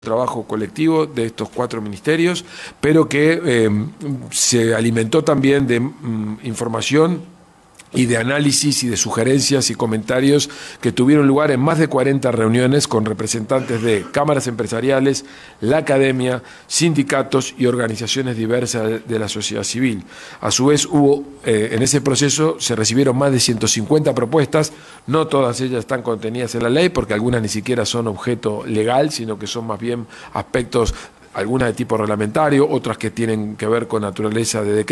Trabajo colectivo de estos 4 ministerios, pero que se alimentó también de información y de análisis y de sugerencias y comentarios que tuvieron lugar en más de 40 reuniones con representantes de cámaras empresariales, la academia, sindicatos y organizaciones diversas de la sociedad civil. A su vez en ese proceso se recibieron más de 150 propuestas, no todas ellas están contenidas en la ley porque algunas ni siquiera son objeto legal, sino que son más bien aspectos, algunas de tipo reglamentario, otras que tienen que ver con naturaleza de decreto.